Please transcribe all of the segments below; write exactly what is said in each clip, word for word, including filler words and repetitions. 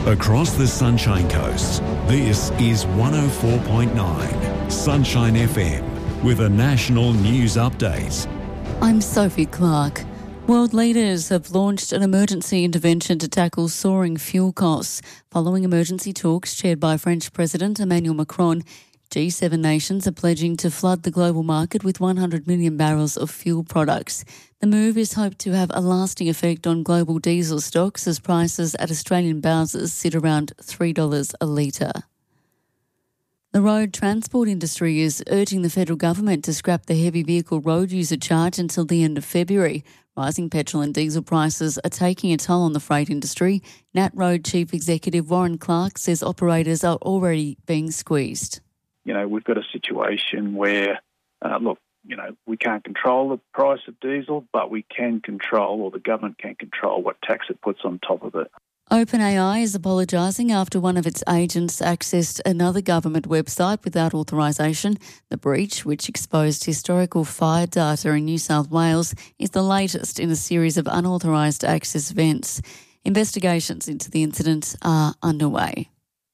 Across the Sunshine Coast, this is one oh four point nine Sunshine F M with a national news update. I'm Sophie Clark. World leaders have launched an emergency intervention to tackle soaring fuel costs. Following emergency talks chaired by French President Emmanuel Macron, G seven nations are pledging to flood the global market with one hundred million barrels of fuel products. The move is hoped to have a lasting effect on global diesel stocks as prices at Australian bowsers sit around three dollars a litre. The road transport industry is urging the federal government to scrap the heavy vehicle road user charge until the end of February. Rising petrol and diesel prices are taking a toll on the freight industry. Nat Road Chief Executive Warren Clark says operators are already being squeezed. You know, we've got a situation where, uh, look, you know, we can't control the price of diesel, but we can control, or the government can control, what tax it puts on top of it. OpenAI is apologising after one of its agents accessed another government website without authorisation. The breach, which exposed historical fire data in New South Wales, is the latest in a series of unauthorised access events. Investigations into the incident are underway.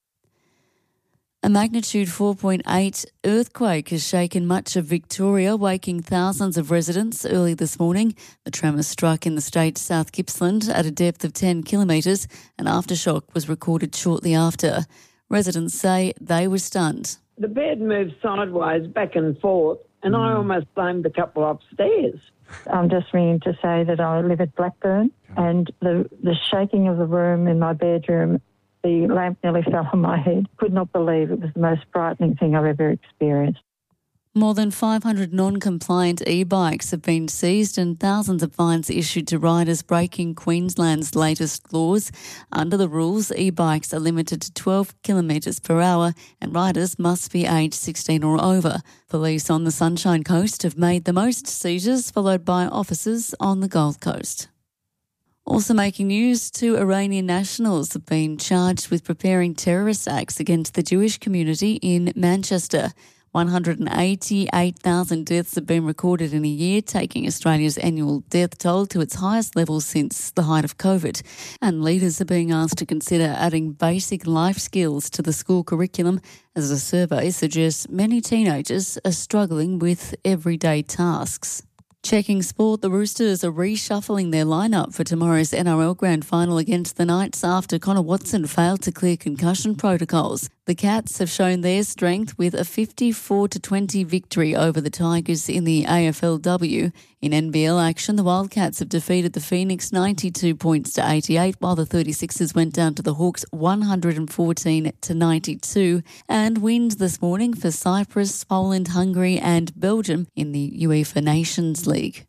A magnitude four point eight earthquake has shaken much of Victoria, waking thousands of residents early this morning. The tremor struck in the state's South Gippsland at a depth of ten kilometres. An aftershock was recorded shortly after. Residents say they were stunned. The bed moved sideways back and forth, and I almost blamed the couple upstairs. I'm just ringing to say that I live at Blackburn, and the, the shaking of the room in my bedroom, the lamp nearly fell on my head. Could not believe it was the most frightening thing I've ever experienced. More than five hundred non-compliant e-bikes have been seized and thousands of fines issued to riders breaking Queensland's latest laws. Under the rules, e-bikes are limited to twelve kilometres per hour and riders must be aged sixteen or over. Police on the Sunshine Coast have made the most seizures, followed by officers on the Gold Coast. Also making news, two Iranian nationals have been charged with preparing terrorist acts against the Jewish community in Manchester. one hundred eighty-eight thousand deaths have been recorded in a year, taking Australia's annual death toll to its highest level since the height of COVID. And leaders are being asked to consider adding basic life skills to the school curriculum, as a survey suggests many teenagers are struggling with everyday tasks. Checking sport, the Roosters are reshuffling their lineup for tomorrow's N R L Grand Final against the Knights after Connor Watson failed to clear concussion protocols. The Cats have shown their strength with a fifty-four to twenty victory over the Tigers in the A F L W. In N B L action, the Wildcats have defeated the Phoenix ninety-two points to eighty-eight, while the thirty-sixers went down to the Hawks one hundred fourteen to ninety-two. And wins this morning for Cyprus, Poland, Hungary and Belgium in the UEFA Nations League.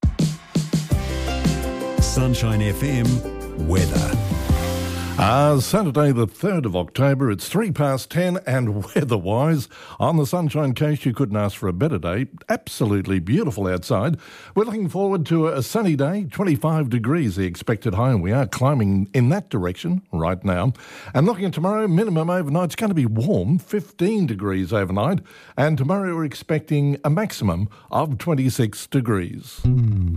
Sunshine F M weather. Uh, Saturday the third of October, it's three past ten, and weather-wise, on the Sunshine Coast you couldn't ask for a better day. Absolutely beautiful outside. We're looking forward to a sunny day, twenty-five degrees the expected high, and we are climbing in that direction right now. And looking at tomorrow, minimum overnight, it's going to be warm, fifteen degrees overnight, and tomorrow we're expecting a maximum of twenty-six degrees. Mm.